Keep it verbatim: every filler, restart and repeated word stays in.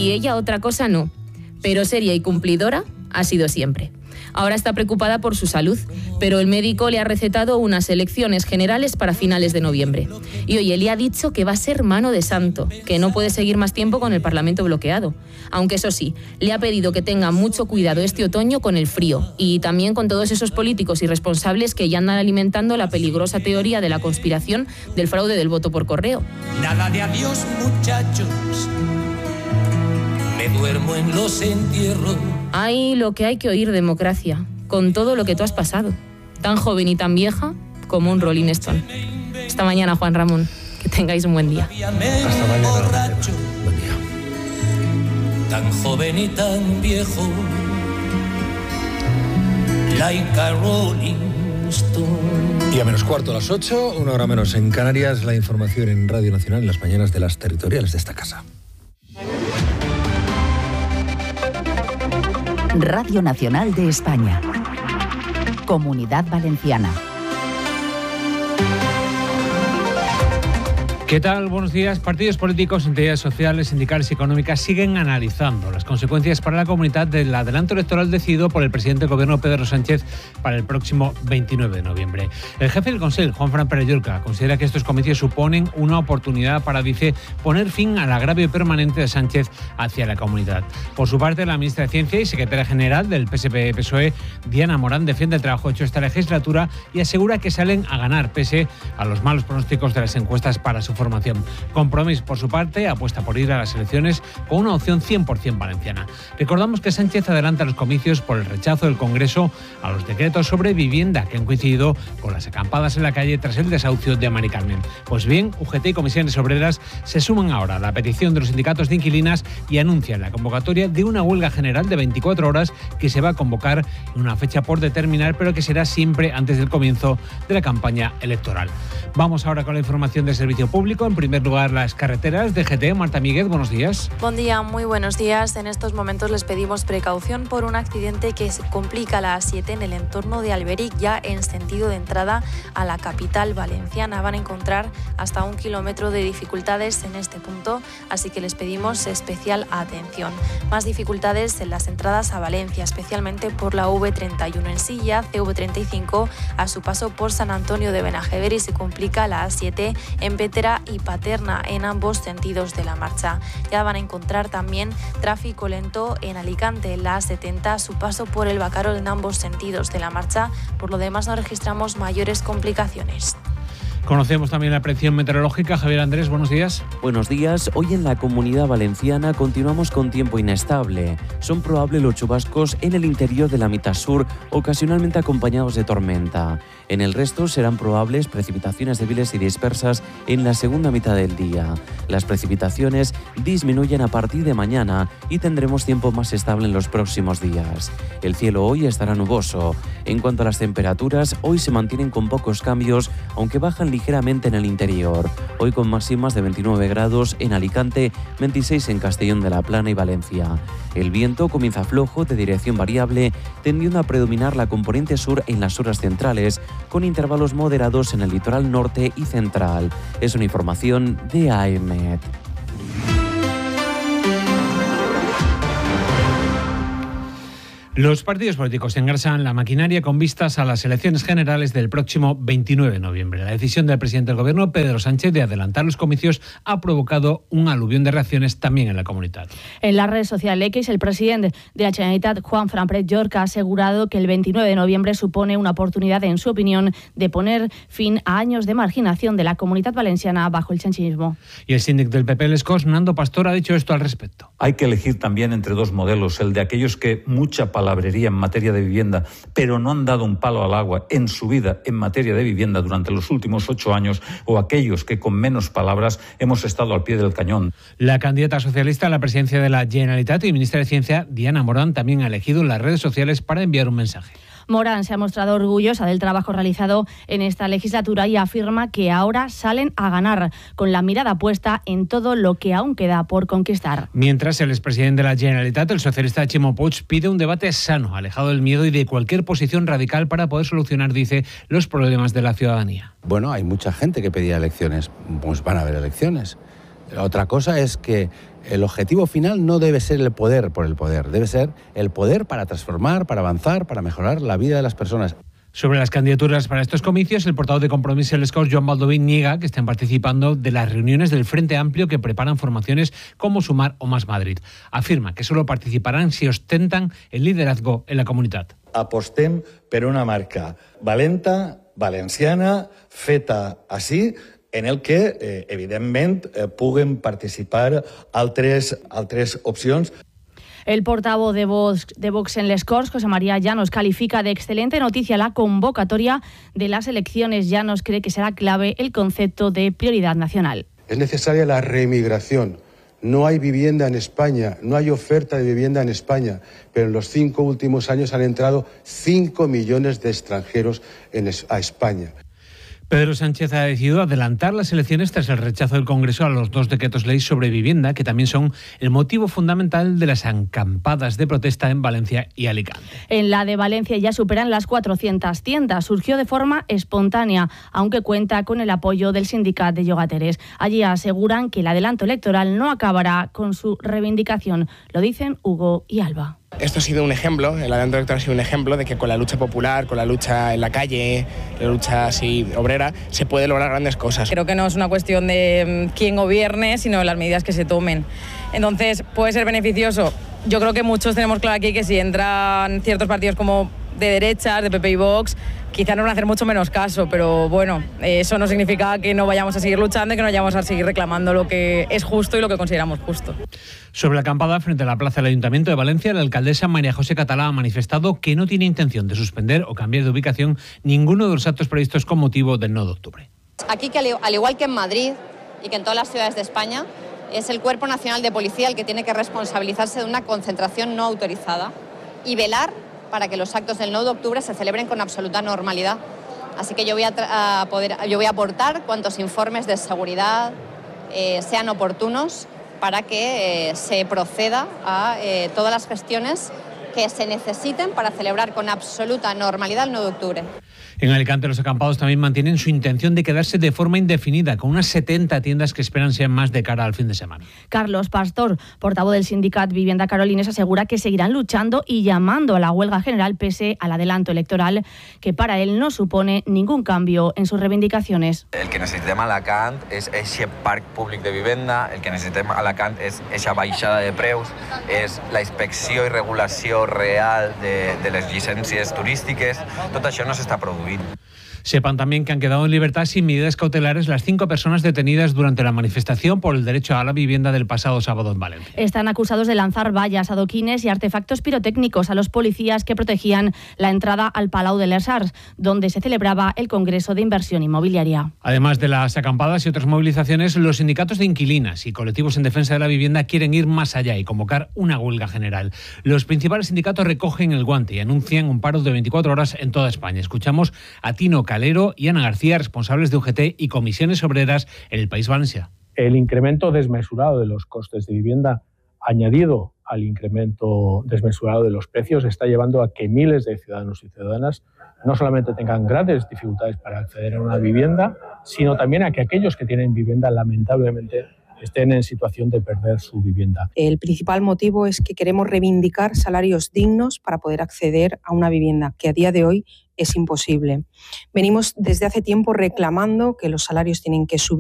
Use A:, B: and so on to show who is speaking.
A: Y ella otra cosa no, pero seria y cumplidora ha sido siempre. Ahora está preocupada por su salud, pero el médico le ha recetado unas elecciones generales para finales de noviembre. Y oye, le ha dicho que va a ser mano de santo, que no puede seguir más tiempo con el Parlamento bloqueado. Aunque eso sí, le ha pedido que tenga mucho cuidado este otoño con el frío y también con todos esos políticos irresponsables que ya andan alimentando la peligrosa teoría de la conspiración del fraude del voto por correo.
B: Nada de adiós, muchachos. Me duermo en los entierros.
A: Ay, lo que hay que oír, democracia, con todo lo que tú has pasado. Tan joven y tan vieja como un Rolling Stone. Hasta mañana, Juan Ramón. Que tengáis un buen día.
C: Hasta mañana. Buen día.
B: Tan joven y tan viejo. Like a Rolling Stone.
C: Y a menos cuarto a las ocho, una hora menos en Canarias, la información en Radio Nacional en las mañanas de las territoriales de esta casa.
D: Radio Nacional de España. Comunidad Valenciana.
E: ¿Qué tal? Buenos días. Partidos políticos, entidades sociales, sindicales y económicas siguen analizando las consecuencias para la comunidad del adelanto electoral decidido por el presidente del Gobierno, Pedro Sánchez, para el próximo veintinueve de noviembre. El jefe del Consell, Juanfran Pérez Llorca, considera que estos comicios suponen una oportunidad para, dice, poner fin al agravio permanente de Sánchez hacia la comunidad. Por su parte, la ministra de Ciencia y secretaria general del P S P P S O E, Diana Morán, defiende el trabajo hecho esta legislatura y asegura que salen a ganar pese a los malos pronósticos de las encuestas para su formación. Compromís, por su parte, apuesta por ir a las elecciones con una opción cien por ciento valenciana. Recordamos que Sánchez adelanta los comicios por el rechazo del Congreso a los decretos sobre vivienda que han coincidido con las acampadas en la calle tras el desahucio de Mari Carmen. Pues bien, U G T y comisiones obreras se suman ahora a la petición de los sindicatos de inquilinas y anuncian la convocatoria de una huelga general de veinticuatro horas que se va a convocar en una fecha por determinar, pero que será siempre antes del comienzo de la campaña electoral. Vamos ahora con la información del servicio público. En primer lugar, las carreteras de G T. Marta Míguez, buenos días.
F: Buen día, muy buenos días. En estos momentos les pedimos precaución por un accidente que se complica la A siete en el entorno de Alberic, ya en sentido de entrada a la capital valenciana. Van a encontrar hasta un kilómetro de dificultades en este punto, así que les pedimos especial atención. Más dificultades en las entradas a Valencia, especialmente por la V treinta y uno en Silla, C V treinta y cinco a su paso por San Antonio de Benajever, y se complica la A siete en Bétera y Paterna en ambos sentidos de la marcha. Ya van a encontrar también tráfico lento en Alicante, en la A setenta a su paso por el Bacarol en ambos sentidos de la marcha. Por lo demás no registramos mayores complicaciones.
E: Conocemos también la predicción meteorológica. Javier Andrés, buenos días.
G: Buenos días. Hoy en la Comunidad Valenciana continuamos con tiempo inestable. Son probables los chubascos en el interior de la mitad sur, ocasionalmente acompañados de tormenta. En el resto serán probables precipitaciones débiles y dispersas en la segunda mitad del día. Las precipitaciones disminuyen a partir de mañana y tendremos tiempo más estable en los próximos días. El cielo hoy estará nuboso. En cuanto a las temperaturas, hoy se mantienen con pocos cambios, aunque bajan ligeramente en el interior. Hoy con máximas de veintinueve grados en Alicante, veintiséis en Castellón de la Plana y Valencia. El viento comienza flojo de dirección variable, tendiendo a predominar la componente sur en las horas centrales, con intervalos moderados en el litoral norte y central. Es una información de A E M E T.
E: Los partidos políticos engrasan la maquinaria con vistas a las elecciones generales del próximo veintinueve de noviembre. La decisión del presidente del Gobierno, Pedro Sánchez, de adelantar los comicios ha provocado un aluvión de reacciones también en la comunidad.
H: En la red social X, el presidente de la Generalitat, Juanfran Pérez Llorca, ha asegurado que el veintinueve de noviembre supone una oportunidad, en su opinión, de poner fin a años de marginación de la comunidad valenciana bajo el sanchinismo.
E: Y el síndic del P P, Les Corts, Nando Pastor, ha dicho esto al respecto.
I: Hay que elegir también entre dos modelos, el de aquellos que mucha palabrería en materia de vivienda, pero no han dado un palo al agua en su vida en materia de vivienda durante los últimos ocho años, o aquellos que con menos palabras hemos estado al pie del cañón.
E: La candidata socialista a la presidencia de la Generalitat y ministra de Ciencia, Diana Morán, también ha elegido las redes sociales para enviar un mensaje.
H: Morán se ha mostrado orgullosa del trabajo realizado en esta legislatura y afirma que ahora salen a ganar, con la mirada puesta en todo lo que aún queda por conquistar.
E: Mientras, el expresidente de la Generalitat, el socialista Ximo Puig, pide un debate sano, alejado del miedo y de cualquier posición radical para poder solucionar, dice, los problemas de la ciudadanía.
J: Bueno, hay mucha gente que pedía elecciones, pues van a haber elecciones. Otra cosa es que el objetivo final no debe ser el poder por el poder, debe ser el poder para transformar, para avanzar, para mejorar la vida de las personas.
E: Sobre las candidaturas para estos comicios, el portavoz de Compromís en les Corts, Joan Baldoví, niega que estén participando de las reuniones del Frente Amplio que preparan formaciones como Sumar o Más Madrid. Afirma que solo participarán si ostentan el liderazgo en la comunitat.
K: Apostem per una marca valenta, valenciana, feta així, en el que, eh, evidentment, eh, puguen participar altres, altres opcions.
H: El portavoz de Vox, de Vox en les Corts, José María Llanos, califica de excelente noticia la convocatoria de las elecciones. Llanos cree que será clave el concepto de prioridad nacional.
L: Es necesaria la reemigración. No hay vivienda en España, no hay oferta de vivienda en España, pero en los cinco últimos años han entrado cinco millones de extranjeros en es- a España.
E: Pedro Sánchez ha decidido adelantar las elecciones tras el rechazo del Congreso a los dos decretos ley sobre vivienda, que también son el motivo fundamental de las acampadas de protesta en Valencia y Alicante.
H: En la de Valencia ya superan las cuatrocientas tiendas. Surgió de forma espontánea, aunque cuenta con el apoyo del sindicato de llogateres. Allí aseguran que el adelanto electoral no acabará con su reivindicación. Lo dicen Hugo y Alba.
M: Esto ha sido un ejemplo, el adelanto electoral ha sido un ejemplo de que con la lucha popular, con la lucha en la calle, la lucha así obrera, se puede lograr grandes cosas.
N: Creo que no es una cuestión de quién gobierne, sino de las medidas que se tomen. Entonces, ¿puede ser beneficioso? Yo creo que muchos tenemos claro aquí que si entran ciertos partidos como de derechas, de P P y Vox, quizá nos van a hacer mucho menos caso, pero bueno, eso no significa que no vayamos a seguir luchando y que no vayamos a seguir reclamando lo que es justo y lo que consideramos justo.
E: Sobre la acampada frente a la plaza del Ayuntamiento de Valencia, la alcaldesa María José Catalá ha manifestado que no tiene intención de suspender o cambiar de ubicación ninguno de los actos previstos con motivo del nueve de octubre.
O: Aquí, que al igual que en Madrid y que en todas las ciudades de España, es el Cuerpo Nacional de Policía el que tiene que responsabilizarse de una concentración no autorizada y velar para que los actos del nueve de octubre se celebren con absoluta normalidad. Así que yo voy a, a poder, yo voy a aportar cuantos informes de seguridad eh, sean oportunos para que eh, se proceda a eh, todas las gestiones que se necesiten para celebrar con absoluta normalidad el nueve de octubre.
E: En Alicante, los acampados también mantienen su intención de quedarse de forma indefinida, con unas setenta tiendas que esperan sean más de cara al fin de semana.
H: Carlos Pastor, portavoz del sindicat Vivienda Carolines, asegura que seguirán luchando y llamando a la huelga general pese al adelanto electoral, que para él no supone ningún cambio en sus reivindicaciones.
P: El que necessitem a Alacant és aquest parc públic de vivenda, el que necessitem a Alacant és aquesta baixada de preus, és la inspecció i regulació real de, de les llicències turístiques. Tot això no s'està produint.
E: Sepan también que han quedado en libertad sin medidas cautelares las cinco personas detenidas durante la manifestación por el derecho a la vivienda del pasado sábado en Valencia.
H: Están acusados de lanzar vallas, adoquines y artefactos pirotécnicos a los policías que protegían la entrada al Palau de les Arts, donde se celebraba el Congreso de Inversión Inmobiliaria.
E: Además de las acampadas y otras movilizaciones, los sindicatos de inquilinas y colectivos en defensa de la vivienda quieren ir más allá y convocar una huelga general. Los principales sindicatos recogen el guante y anuncian un paro de veinticuatro horas en toda España. Escuchamos a Tino Calero y Ana García, responsables de U G T y comisiones obreras en el País Valencià.
Q: El incremento desmesurado de los costes de vivienda, añadido al incremento desmesurado de los precios, está llevando a que miles de ciudadanos y ciudadanas no solamente tengan grandes dificultades para acceder a una vivienda, sino también a que aquellos que tienen vivienda, lamentablemente, estén en situación de perder su vivienda.
R: El principal motivo es que queremos reivindicar salarios dignos para poder acceder a una vivienda, que a día de hoy es imposible. Venimos desde hace tiempo reclamando que los salarios tienen que subir.